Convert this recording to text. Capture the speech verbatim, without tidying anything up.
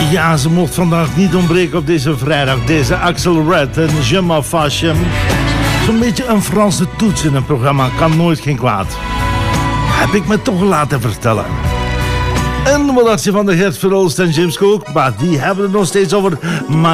Ja, ze mocht vandaag niet ontbreken op deze vrijdag. Deze Axel Red en Je m'affache. Zo'n beetje een Franse toets in een programma kan nooit geen kwaad. Heb ik me toch laten vertellen. En wat dacht je van de Gert Verhulst en James Cook? Maar die hebben het nog steeds over...